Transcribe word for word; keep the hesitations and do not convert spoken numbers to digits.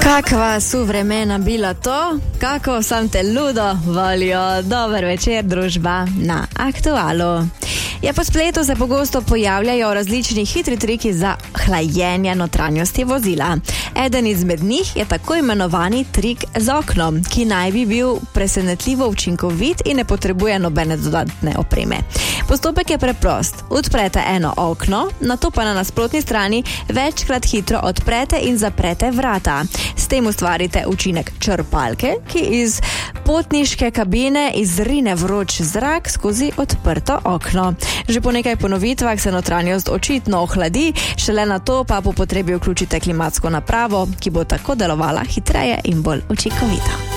Kakva su vremena bila to, kako sam te ludo volijo. Dober večer, družba na Aktualu. Ja, po spletu se pogosto pojavljajo različni hitri triki za hlajenje notranjosti vozila. Eden izmed njih je tako imenovani trik z oknom, ki naj bi bil presenetljivo učinkovit in ne potrebuje nobene dodatne opreme. Postopek je preprost. Odprete eno okno, nato pa na nasprotni strani večkrat hitro odprete in zaprete vrata. S tem ustvarite učinek črpalke, ki iz potniške kabine izrine vroč zrak skozi odprto okno. Že po nekaj ponovitvah se notranjost očitno ohladi, šele nato pa po potrebi vključite klimatsko napravo, ki bo tako delovala hitreje in bolj učinkovito.